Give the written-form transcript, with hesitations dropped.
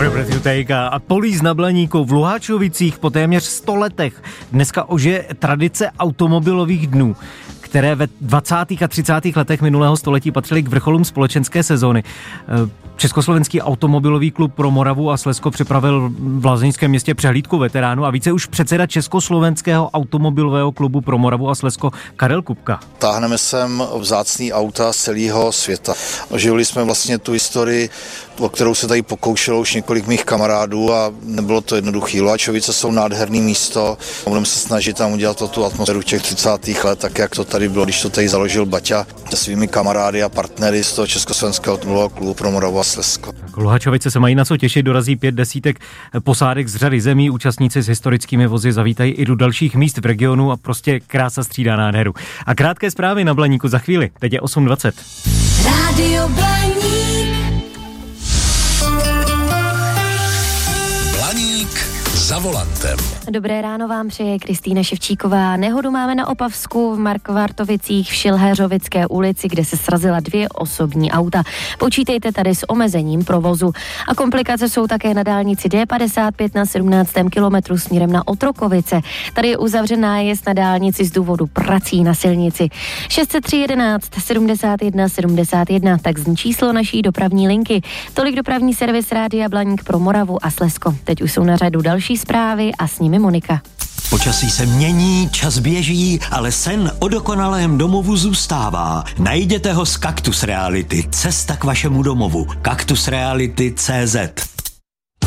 Breath You Take a Políz na Blaníku v Luháčovicích po téměř 100 letech dneska ožije tradice automobilových dnů, které ve 20. a 30. letech minulého století patřily k vrcholům společenské sezóny. Československý automobilový klub pro Moravu a Slezsko připravil v Lázeňském městě přehlídku veteránů a více už předseda Československého automobilového klubu pro Moravu a Slezsko Karel Kupka. Táhneme sem vzácný auta z celého světa. Oživili jsme vlastně tu historii, o kterou se tady pokoušelo už několik mých kamarádů a nebylo to jednoduché. Luháčovice jsou nádherné místo. Budeme se snažit tam udělat tu atmosféru těch 30. let, tak jak to tady bylo, když to tady založil Baťa se svými kamarády a partnery z toho Československého automobilového klubu pro Moravu a Slezsko. Luháčovice se mají na co těšit, dorazí 5 desítek posádek z řady zemí, účastníci s historickými vozy zavítají i do dalších míst v regionu a prostě krása střídá nádheru. A krátké zprávy na Blaníku za chvíli, teď je 8:20. Rádio Blaník. Za volantem. Dobré ráno vám přeje Kristýna Ševčíková. Nehodu máme na Opavsku v Markvartovicích v Šilhéřovické ulici, kde se srazila 2 osobní auta. Počítejte tady s omezením provozu. A komplikace jsou také na dálnici D55 na 17. kilometru směrem na Otrokovice. Tady je uzavřen nájezd na dálnici z důvodu prací na silnici. 603 11 71 71, tak zní číslo naší dopravní linky. Tolik dopravní servis Rádia Blaník pro Moravu a Slezsko. Teď už jsou na řadu další zprávy a s nimi Monika. Počasí se mění, čas běží, ale sen o dokonalém domovu zůstává. Najděte ho z Kaktus Reality. Cesta k vašemu domovu. kaktusreality.cz